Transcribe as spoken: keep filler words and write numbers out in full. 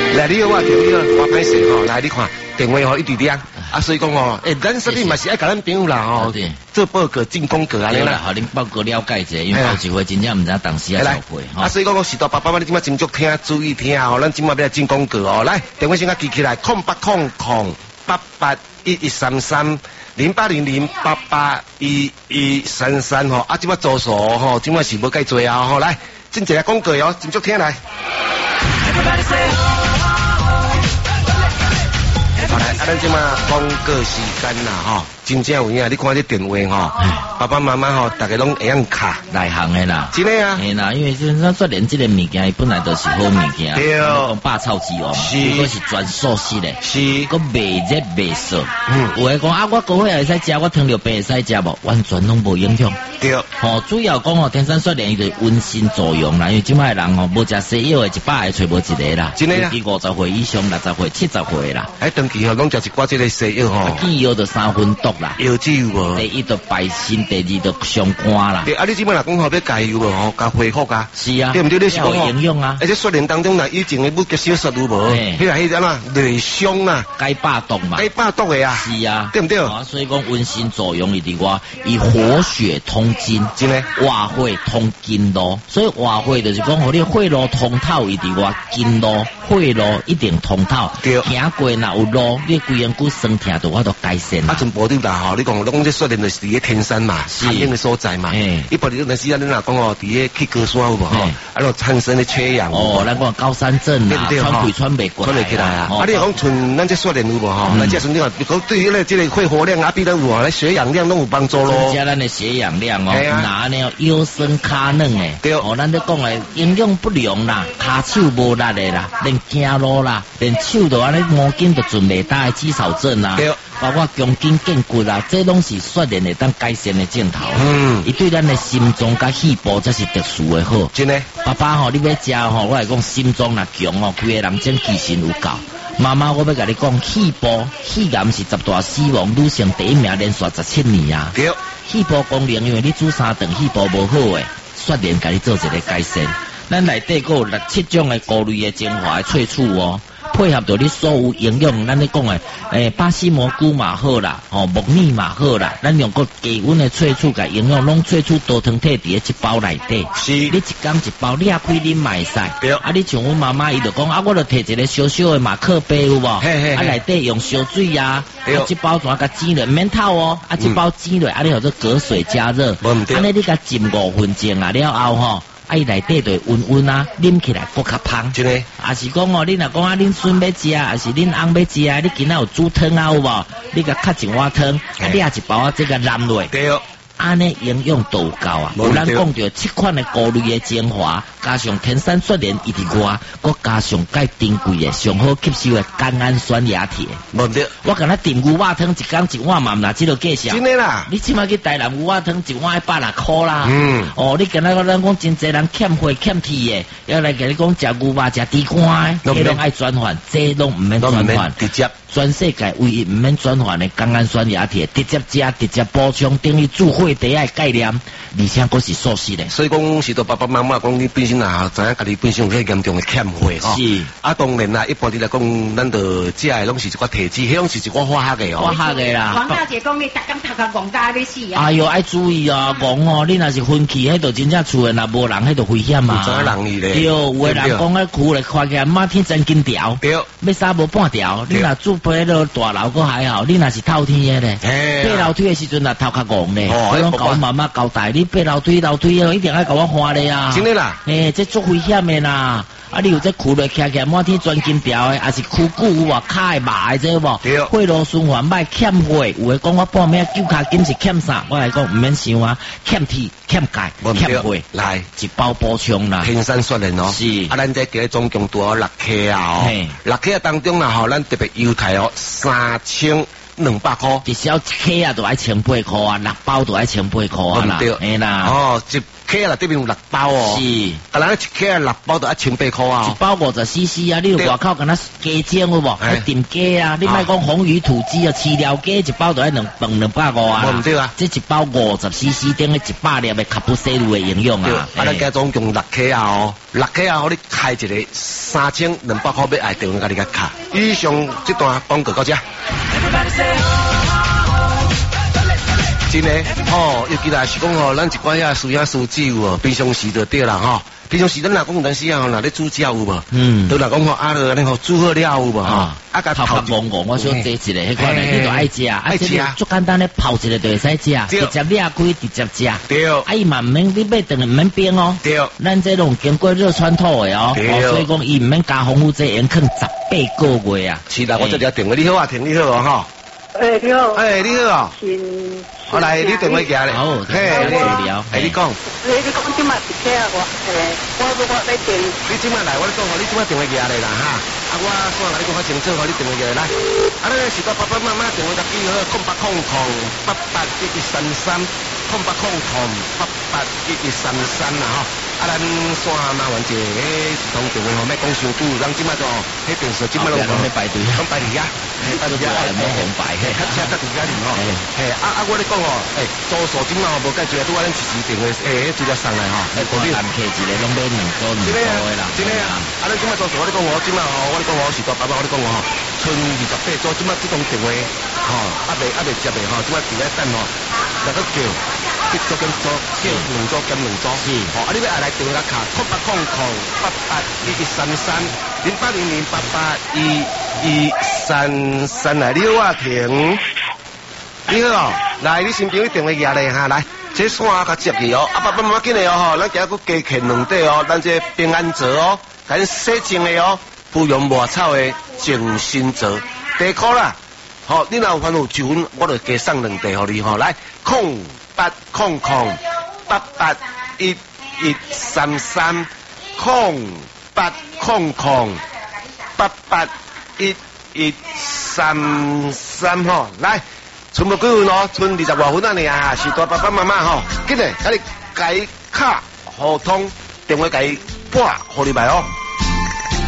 来，你好啊，朋友，我歹势吼，来你看电话吼一直响，啊，所以讲吼，诶，咱说你嘛是爱甲咱朋友啦吼，做报告进广告安尼啦， 好，恁报告了解一下，因为有一回真正毋知当时啊召会， 啊，所以讲我时代爸爸，你今麦斟酌听，注意听吼，咱今麦要来进广告哦，来，电话先甲记起来，空八空空八八一一三三。零八零零八八一一三三吼，啊，今麦做数吼，今麦是无介多啊吼，来，进一个广告哦，斟酌听来。好来，啊，咱今麦广告时间啦吼，真正有影，你看这电话吼，爸爸妈妈吼，大家拢会用卡内行的啦， 真的啊， 嘿啦，因为咱说连这个物件，伊本来都是好物件， 对， 讲百草之王， 是， 都是全素食的， 是， 佮袂热袂涩， 嗯， 有诶讲啊，我高血会使食，我糖尿病会使食无，完全拢无影响， 对， 吼，主要讲吼，天山雪莲伊就温馨作用啦，因为即摆人吼，无食西药的一百个找无一个啦， 真的啊， 五十岁以上、六十岁、七十岁啦， 哎，长期吼拢食一寡这个西药吼， 见药就三分毒啦， 药脂有无？ 第一就败心，第二就伤肝啦。 对，啊，你即摆若讲吼要加油无吼，加恢复啊， 是啊， 对毋对？你是讲有营养啊， 而且雪莲当中呐，以前的物质小说有无？迄个迄个嘛，内伤啊， 该百毒嘛， 该百毒的啊， 是啊， 对毋对？ 啊，所以讲温馨作用伊伫我，以活血通经， 真诶， 活血通经络，所以活血就是讲，互你血路通透，伊伫我经络血路一定通透， 对， 行过若有路，你规身躯酸痛，就我都改善啦。 啊，从部长啦吼，你讲拢这雪莲就是伫个天山嘛，寒冷的所在嘛，伊部长那时啊，你若讲哦，伫个去高山有无吼，啊，那产生的缺氧哦，咱讲高山症啦，喘气喘袂过来， 喘袂起来啊。啊，你讲像咱这雪莲有无吼？那这时阵你讲对于咧这个肺活量啊，比咱有啊，咧血氧量拢有帮助咯。 增加咱的血氧量哦，那呢腰酸脚软诶， 对， 哦，咱咧讲诶营养不良啦，骹手无力诶啦，连走路啦，连手都安尼毛巾都准袂大诶肌少症啦， 对， 包括强筋健骨啦，这拢是雪莲会当改善的镜头。 嗯， 伊对咱的心脏甲肺部才是特殊的好。 真诶， 爸爸吼，你要食吼，我来讲心脏若强哦，规个人精气神有够。妈妈，我要甲你讲，肺部肺癌是十大死亡女性第一名，连续十七年啊。 对， 肺部功能因为你煮三顿肺部无好诶，雪莲甲你做一个改善。咱内底有六七种诶菇类诶精华诶萃取哦。配合到你所有营养，咱咧讲诶，诶，巴西蘑菇嘛好啦，哦，木耳嘛好啦，咱用个低温诶萃取甲营养，拢萃取多糖体伫咧一包内底。 是， 你一缸一包，你也开啉嘛会使。 对。 啊，你像阮妈妈，伊就讲啊，我就摕一个小小诶马克杯有无？ 嘿嘿。 啊，内底用烧水啊， 对。 啊，一包怎甲煎落，免透哦，啊，一包煎落，啊，你或者隔水加热， 无毋对。 安尼你甲浸五分钟啊了后吼。啊，伊内底就温温啊，啉起来更较香。 真诶， 啊是讲哦，你若讲啊，恁孙要食，啊是恁翁要食啊，你今仔有煮汤啊有无？你甲较一碗汤，啊你也一包啊，这个淋落。 对。 安尼营养都有够啊！有咱讲到七款的菇类的精华，加上天山雪莲伊伫外，佮加上介珍贵的上好吸收的甘氨酸亚铁。 无对， 我敢若炖牛肉汤一缸一碗嘛，毋若即落计价。 真的啦！ 你即马去台南牛肉汤一碗一百六箍啦。 嗯。 哦，你敢若咱讲真侪人欠血欠铁的，要来甲你讲食牛肉食猪肝的，迄拢爱转换，这拢毋免转换， 直接。 全世界唯一毋免转换的甘氨酸亚铁，直接食直接补充，等于煮血茶的概念，而且佫是素食的。 所以讲是到爸爸妈妈讲，你本身啊，知影家己本身有迄严重的欠血吼。 是。 啊，当然啦，一般嚟来讲，咱就食的拢是一寡体质，迄拢是一寡化学的哦。 化学的啦。 王大姐讲你逐工头壳戆到要死啊！ 哎呦，爱注意啊，戆哦，你若是分气，迄度真正厝的若无人，迄度危险啊。 有怎人伊咧？ 对，有的人讲迄躯咧看起来满天真金条。 对。 要杀无半条，你若住迄落大楼佫还好，你若是透天的咧，爬楼梯的时阵若头壳戆咧，我拢甲我妈妈交代，你爬楼梯楼梯哦，一定要甲我看咧啊！ 真的啦， 诶，这足危险的啦！啊，你有这躯咧徛起来满天钻金条的，还是躯骨有无卡的麻的这无？血路循环歹欠血，有诶讲我半暝九骹筋是欠啥？我来讲毋免想啊，欠铁、欠钙、欠血，来一包补充啦。 天山雪莲哦，是啊，咱这个总共多有六克啊哦，六克当中啦吼，咱特别优待哦，三千两百块， 至少一克啊都爱千八块啊，六包都爱千八块啊啦， 对， 哎啦， 哦，一 K 啊，对面有六包哦。 是。 啊，咱一 K 啊六包就一千八块啊。 一包五十 C C 啊，你外口敢若鸡精有无？还炖鸡啊，你莫讲红鱼土鸡啊，饲料鸡一包就要两两两百五啊。 唔对啊， 这一包五十 C C 等于一百粒的卡布西露的营养啊。 啊，咱家总共六 K 啊哦，六 K 啊，我你开一个三千两百块要爱电话甲你甲卡。以上这段广告到这。真诶，哦，尤其来是讲吼，咱一寡遐需要烧酒哦，平常时就对啦吼。平常时咱若讲有阵时啊，若咧煮食有无？嗯，都若讲吼，啊，安尼吼煮好了有无？啊，啊，甲泡泡戆戆，我想坐一个，迄款诶，你都爱食， 爱食啊， 足简单咧，泡一个就会使食，直接裂开直接食。 对，啊， 伊嘛毋免你买等于毋免冰哦。 对， 咱这种经过热穿透诶哦，所以讲伊毋免加防腐剂，用放十八个月啊。 是啦，我这条电话你好啊，听你好哦吼。 诶，你好。 诶，你好哦。我来，你电话寄咧。 好， 嘿，你聊。 嘿，你讲。 你你讲今日是几啊？我诶，我我我来电。 你今日来，我咧讲吼，你今日电话寄咧啦哈。啊，我先来你讲较清楚，吼，你电话寄来。啊，咧是到爸爸妈妈电话就记好，空八空空八八一一三三，空八空空八八一一三三啦吼。啊，咱线麻烦者，迄一通电话吼，莫讲伤久，咱今日就迄电视今日拢讲排队， 讲排队啊，排队啊， 冇红牌，嘿， 较车较队家人吼，嘿，啊啊，我咧讲吼，诶，租数今日无介绍，拄啊，咱时时电话，诶，资料送来吼， 诶，嗰啲客一个拢买两个两个的啦， 真诶啊，啊，咱今日租数，我咧讲我今日吼，我咧讲我是大爸爸，我咧讲我吼，剩二十八组，今日这通电话，吼，啊未啊未接未吼，今日伫咧等吼，那个叫。一组跟组，叫两组跟两组，是，哦，啊，你要爱来电话卡，空八空空八八一一三三零八零零八八一一三三来，你好啊，婷，你好哦，来，你身边的电话拿来哈，来，这线甲接去哦，啊，爸爸妈妈紧来哦，吼，咱今日佮加欠两块哦，咱这平安折哦，咱洗净的哦，不用抹草的净身折，第块啦，好，你若有烦恼纠纷，我就加送两块互你吼，来，空。八空空八八一一三三空八空空八八一一三三吼，来，剩无几分哦，剩二十外分啊你啊，是大爸爸妈妈吼，紧嘞，甲你改卡互通电话改拨互你来哦。